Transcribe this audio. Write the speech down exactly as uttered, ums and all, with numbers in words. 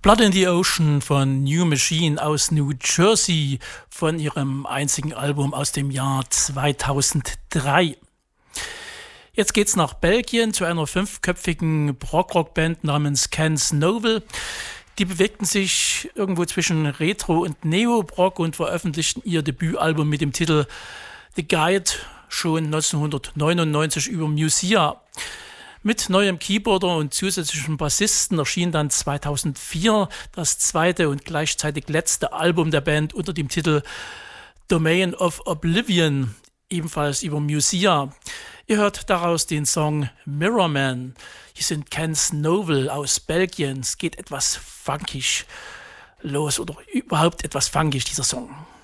Blood in the Ocean von New Machine aus New Jersey von ihrem einzigen Album aus dem Jahr zweitausenddrei. Jetzt geht's nach Belgien zu einer fünfköpfigen Prog-Rock-Band namens Ken Snovel. Die bewegten sich irgendwo zwischen Retro und Neo-Prog und veröffentlichten ihr Debütalbum mit dem Titel The Guide schon neunzehnhundertneunundneunzig über Musia. Mit neuem Keyboarder und zusätzlichen Bassisten erschien dann zweitausendvier das zweite und gleichzeitig letzte Album der Band unter dem Titel Domain of Oblivion, ebenfalls über Musia. Ihr hört daraus den Song Mirrorman. Hier sind Ken Snovel aus Belgien. Es geht etwas funkig los oder überhaupt etwas funkig, dieser Song.